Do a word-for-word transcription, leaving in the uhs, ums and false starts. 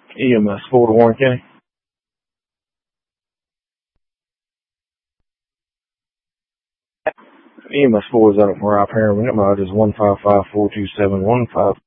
E M S four to Warren County. E M S four is out of Mariah Perryman. It might is one five five four two seven one five.